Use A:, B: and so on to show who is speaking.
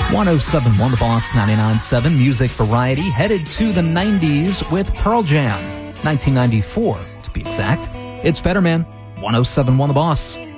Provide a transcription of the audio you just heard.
A: 107.1 The Boss, 99.7 Music Variety, headed to the 90s with Pearl Jam, 1994 to be exact. It's Better Man, 107.1 The Boss.